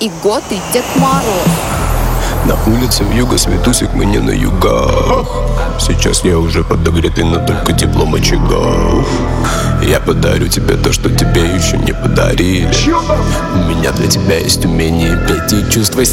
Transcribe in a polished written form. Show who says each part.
Speaker 1: и год, и Дед Мороз.
Speaker 2: На улице вьюга, светусик, мы не на югах. Сейчас я уже подогретый, но только теплом очага. Я подарю тебе то, что тебе еще не подарили. У меня для тебя есть умение петь и чувства